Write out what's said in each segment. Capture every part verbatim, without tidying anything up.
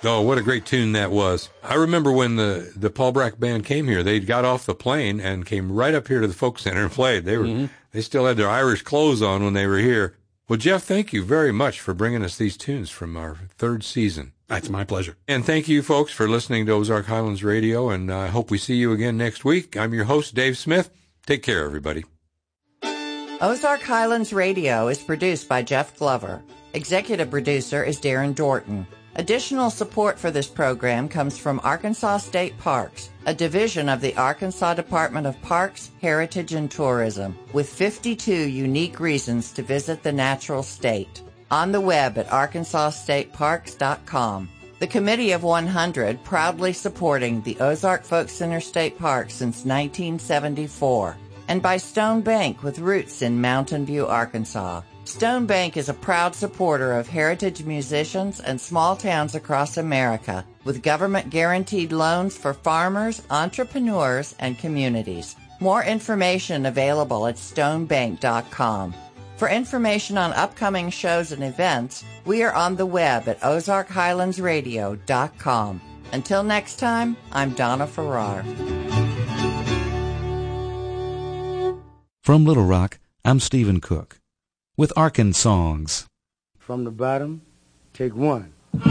Oh, what a great tune that was. I remember when the, the Paul Brack Band came here, they got off the plane and came right up here to the Folk Center and played. They were, mm-hmm. they still had their Irish clothes on when they were here. Well, Jeff, thank you very much for bringing us these tunes from our third season. That's my pleasure. And thank you, folks, for listening to Ozark Highlands Radio, and I hope we see you again next week. I'm your host, Dave Smith. Take care, everybody. Ozark Highlands Radio is produced by Jeff Glover. Executive producer is Darren Dorton. Additional support for this program comes from Arkansas State Parks, a division of the Arkansas Department of Parks, Heritage, and Tourism, with fifty-two unique reasons to visit the natural state. On the web at arkansas state parks dot com. The Committee of one hundred proudly supporting the Ozark Folk Center State Park since nineteen seventy-four. And by Stone Bank with roots in Mountain View, Arkansas. Stone Bank is a proud supporter of heritage musicians and small towns across America, with government-guaranteed loans for farmers, entrepreneurs, and communities. More information available at stone bank dot com. For information on upcoming shows and events, we are on the web at ozark highlands radio dot com. Until next time, I'm Donna Farrar. From Little Rock, I'm Stephen Cook with Arkan Songs. From the bottom, take one.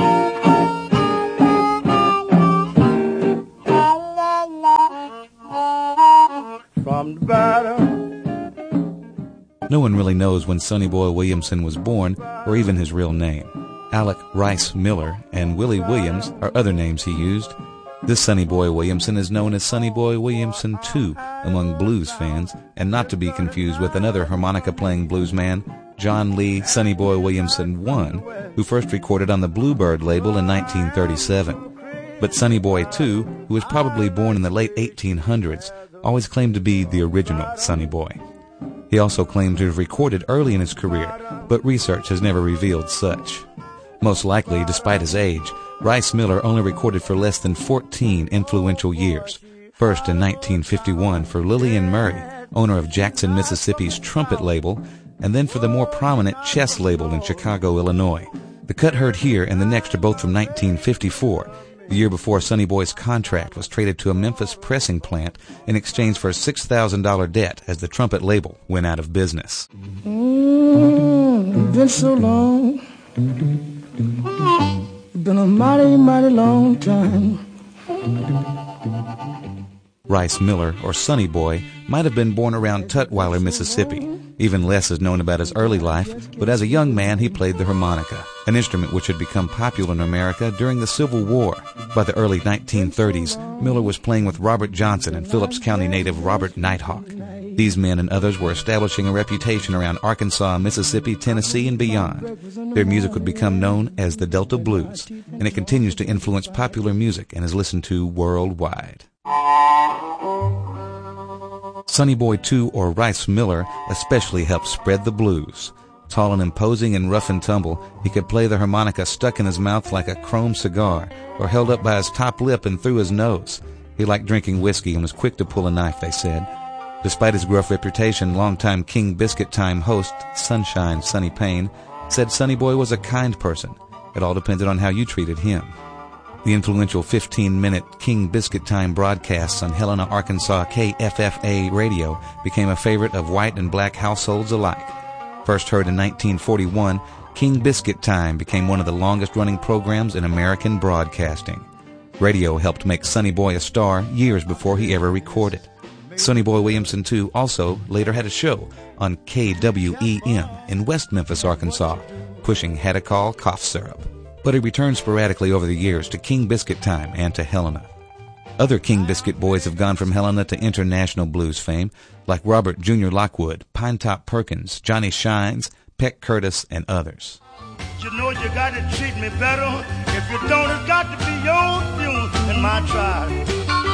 From the bottom. No one really knows when Sonny Boy Williamson was born or even his real name. Alec Rice Miller and Willie Williams are other names he used. This Sonny Boy Williamson is known as Sonny Boy Williamson the Second among blues fans, and not to be confused with another harmonica-playing blues man, John Lee Sonny Boy Williamson the First, who first recorded on the Bluebird label in nineteen thirty-seven. But Sonny Boy the Second, who was probably born in the late eighteen hundreds, always claimed to be the original Sonny Boy. He also claimed to have recorded early in his career, but research has never revealed such. Most likely, despite his age, Rice Miller only recorded for less than fourteen influential years. First in nineteen fifty-one for Lillian Murray, owner of Jackson, Mississippi's Trumpet label, and then for the more prominent Chess label in Chicago, Illinois. The cut heard here and the next are both from nineteen fifty-four, the year before Sonny Boy's contract was traded to a Memphis pressing plant in exchange for a six thousand dollars debt as the Trumpet label went out of business. Mm, it's been so long. It's been a mighty, mighty long time. Rice Miller, or Sonny Boy, might have been born around Tutwiler, Mississippi. Even less is known about his early life, but as a young man he played the harmonica, an instrument which had become popular in America during the Civil War. By the early nineteen thirties, Miller was playing with Robert Johnson and Phillips County native Robert Nighthawk. These men and others were establishing a reputation around Arkansas, Mississippi, Tennessee, and beyond. Their music would become known as the Delta Blues, and it continues to influence popular music and is listened to worldwide. Sonny Boy the Second, or Rice Miller, especially helped spread the blues. Tall and imposing and rough and tumble, he could play the harmonica stuck in his mouth like a chrome cigar, or held up by his top lip and through his nose. He liked drinking whiskey and was quick to pull a knife, they said. Despite his gruff reputation, longtime King Biscuit Time host, Sunshine Sonny Payne, said Sonny Boy was a kind person. It all depended on how you treated him. The influential fifteen-minute King Biscuit Time broadcasts on Helena, Arkansas K F F A radio became a favorite of white and black households alike. First heard in nineteen forty-one, King Biscuit Time became one of the longest-running programs in American broadcasting. Radio helped make Sonny Boy a star years before he ever recorded. Sonny Boy Williamson the Second also later had a show on K W E M in West Memphis, Arkansas, pushing Hadacol cough syrup. But he returned sporadically over the years to King Biscuit Time and to Helena. Other King Biscuit boys have gone from Helena to international blues fame, like Robert Junior Lockwood, Pinetop Perkins, Johnny Shines, Peck Curtis, and others. You know you got to treat me better. If you don't, it's got to be your funeral and my trial.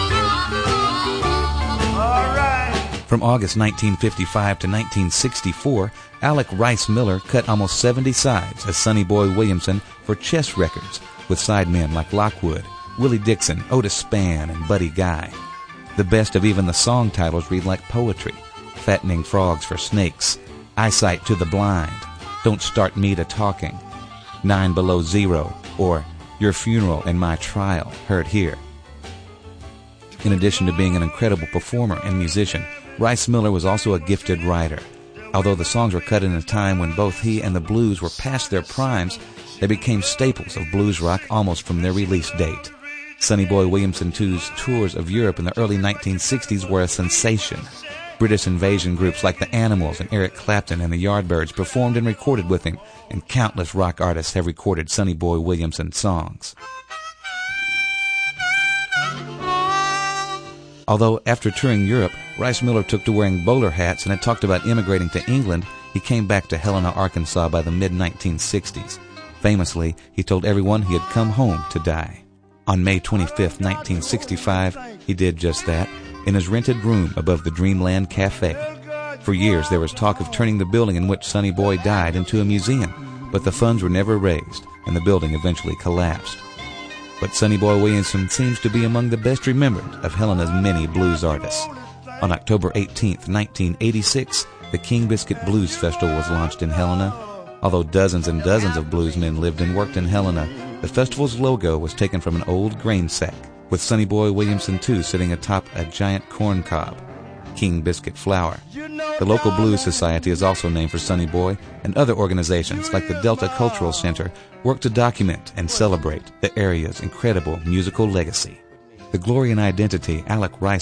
All right. From August nineteen fifty-five to nineteen sixty-four, Alec Rice Miller cut almost seventy sides as Sonny Boy Williamson for Chess Records, with sidemen like Lockwood, Willie Dixon, Otis Spann, and Buddy Guy. The best of even the song titles read like poetry: Fattening Frogs for Snakes, Eyesight to the Blind, Don't Start Me to Talking, Nine Below Zero, or Your Funeral and My Trial, heard here. In addition to being an incredible performer and musician, Rice Miller was also a gifted writer. Although the songs were cut in a time when both he and the blues were past their primes, they became staples of blues rock almost from their release date. Sonny Boy Williamson two's tours of Europe in the early nineteen sixties were a sensation. British invasion groups like the Animals and Eric Clapton and the Yardbirds performed and recorded with him, and countless rock artists have recorded Sonny Boy Williamson songs. Although after touring Europe, Rice Miller took to wearing bowler hats and had talked about immigrating to England, he came back to Helena, Arkansas by the mid nineteen sixties. Famously, he told everyone he had come home to die. On May twenty-fifth, nineteen sixty-five, he did just that, in his rented room above the Dreamland Cafe. For years, there was talk of turning the building in which Sonny Boy died into a museum, but the funds were never raised, and the building eventually collapsed. But Sonny Boy Williamson seems to be among the best remembered of Helena's many blues artists. On October eighteenth, nineteen eighty-six, the King Biscuit Blues Festival was launched in Helena. Although dozens and dozens of bluesmen lived and worked in Helena, the festival's logo was taken from an old grain sack, with Sonny Boy Williamson two sitting atop a giant corn cob, King Biscuit flour. The local blues society is also named for Sonny Boy, and other organizations like the Delta Cultural Center work to document and celebrate the area's incredible musical legacy. The glory and identity Alec Rice